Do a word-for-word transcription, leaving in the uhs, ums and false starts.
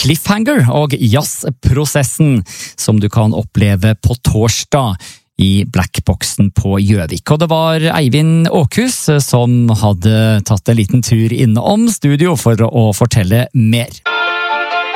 Cliffhanger og jazzprosessen, som du kan oppleve på torsdag i Blackboxen på Gjøvik. Og det var Eivind Åkhus som hadde tatt en liten tur innom studio for å fortelle mer.